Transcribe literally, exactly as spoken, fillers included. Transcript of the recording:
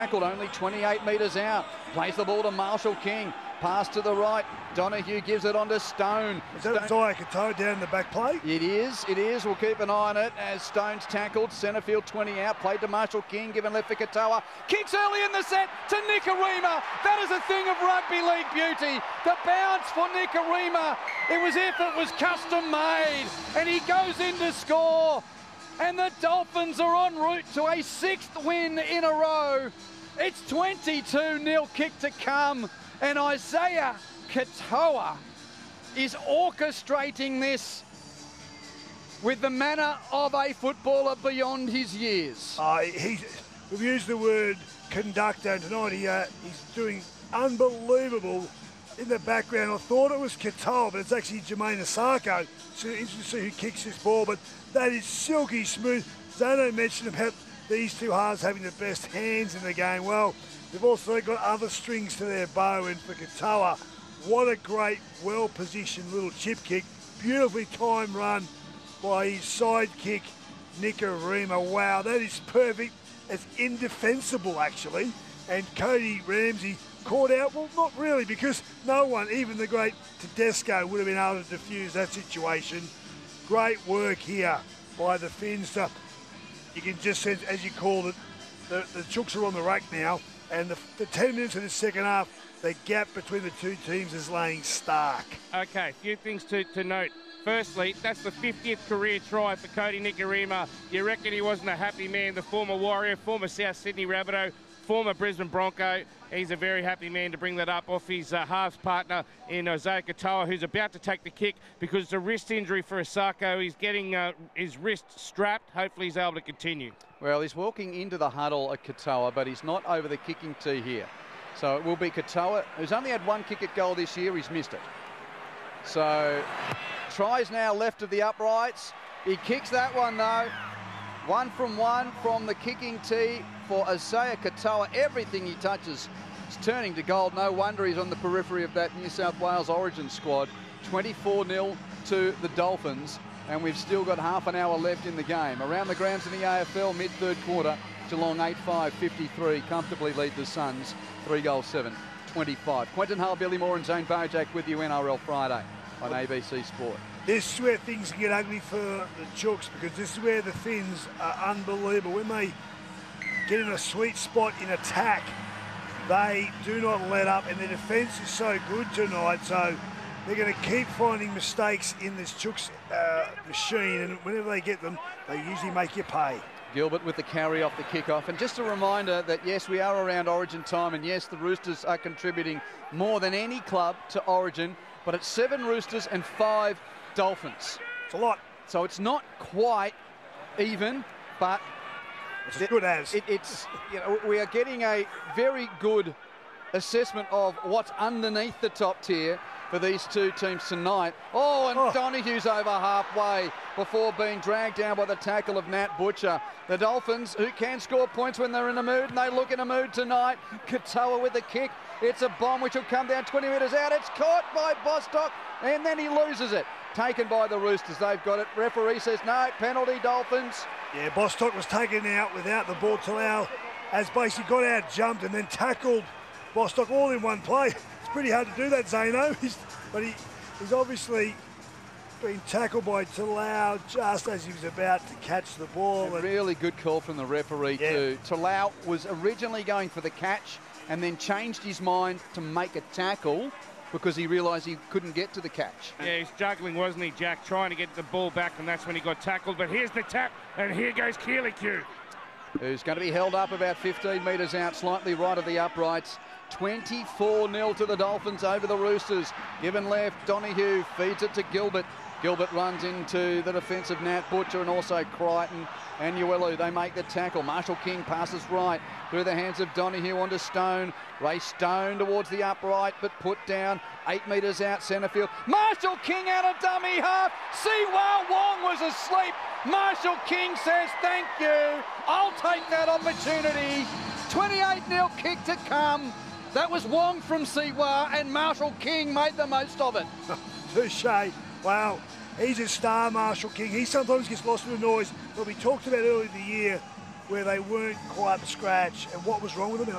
Tackled only twenty-eight metres out. Plays the ball to Marshall King. Pass to the right. Donahue gives it on to Stone. Is that Zaya Katoa down in the back play? It is, it is. We'll keep an eye on it as Stone's tackled. Centre field twenty out. Played to Marshall King, given left for Katoa. Kicks early in the set to Nikorima. That is a thing of rugby league beauty. The bounce for Nikorima. It was if it was custom made. And he goes in to score. And the Dolphins are en route to a sixth win in a row. It's twenty-two nil kick to come. And Isaiah Katoa is orchestrating this with the manner of a footballer beyond his years. Uh, he's, we've used the word conductor tonight. He, uh, he's doing unbelievable in the background. I thought it was Katoa, but it's actually Jermaine Asako. So interesting to see who kicks this ball, but that is silky smooth. Zano mentioned about these two halves having the best hands in the game. Well, they've also got other strings to their bow, and for Katoa, what a great, well-positioned little chip kick. Beautifully timed run by his sidekick, Nikorima. Wow, that is perfect. It's indefensible, actually. And Cody Ramsey caught out. Well, not really, because no one, even the great Tedesco, would have been able to defuse that situation. Great work here by the Finns. To, you can just sense, as you called it, the, the Chooks are on the rack now. And the, the ten minutes of the second half, the gap between the two teams is laying stark. Okay, a few things to, to note. Firstly, that's the fiftieth career try for Cody Nikorima. You reckon he wasn't a happy man, the former Warrior, former South Sydney Rabbitoh, former Brisbane Bronco. He's a very happy man to bring that up off his uh, halves partner in Isaiah Katoa, who's about to take the kick because it's a wrist injury for Asako. He's getting uh, his wrist strapped. Hopefully he's able to continue. Well, he's walking into the huddle at Katoa, but he's not over the kicking tee here. So it will be Katoa, who's only had one kick at goal this year. He's missed it. So tries now left of the uprights. He kicks that one, though. One from one from the kicking tee for Isaiah Katoa. Everything he touches is turning to gold. No wonder he's on the periphery of that New South Wales Origin squad. twenty-four nil to the Dolphins, and we've still got half an hour left in the game. Around the grounds in the A F L, mid-third quarter, Geelong eight five fifty-three, comfortably lead the Suns, three goals, seven twenty-five. Quentin Hull, Billy Moore and Zane Bojak with you N R L Friday on A B C Sport. This is where things get ugly for the Chooks, because this is where the Finns are unbelievable. When they get in a sweet spot in attack, they do not let up, and their defence is so good tonight. So they're going to keep finding mistakes in this Chooks uh, machine, and whenever they get them, they usually make you pay. Gilbert with the carry off the kickoff. And just a reminder that, yes, we are around Origin time, and yes, the Roosters are contributing more than any club to Origin, but it's seven Roosters and five Dolphins. It's a lot. So it's not quite even, but it's as good as. It, it's, you know, we are getting a very good assessment of what's underneath the top tier for these two teams tonight. Oh, and oh. Donahue's over halfway before being dragged down by the tackle of Nat Butcher. The Dolphins, who can score points when they're in a mood, and they look in a mood tonight. Katoa with the kick. It's a bomb which will come down twenty metres out. It's caught by Bostock, and then he loses it. Taken by the Roosters. They've got it. Referee says no, penalty Dolphins. Yeah, Bostock was taken out without the ball. Talau has basically got out, jumped, and then tackled Bostock all in one play. It's pretty hard to do that, Zano. He's, but he, he's obviously been tackled by Talau just as he was about to catch the ball. A really good call from the referee yeah. too. Talau was originally going for the catch and then changed his mind to make a tackle because he realised he couldn't get to the catch. Yeah, he's juggling, wasn't he, Jack, trying to get the ball back, and that's when he got tackled. But here's the tap, and here goes Keely-Q. Who's going to be held up about fifteen metres out, slightly right of the uprights. twenty-four nil to the Dolphins over the Roosters. Given left, Donahue feeds it to Gilbert. Gilbert runs into the defence of Nat Butcher and also Crichton and Uelu. They make the tackle. Marshall King passes right through the hands of Donahue onto Stone. Ray Stone towards the upright, but put down eight metres out centre field. Marshall King out of dummy half. Siwa Wong was asleep. Marshall King says, thank you. I'll take that opportunity. twenty-eight nil kick to come. That was Wong from Siwa, and Marshall King made the most of it. Touche. Wow. He's a star, Marshall King. He sometimes gets lost in the noise, but we talked about earlier in the year where they weren't quite up to scratch and what was wrong with them.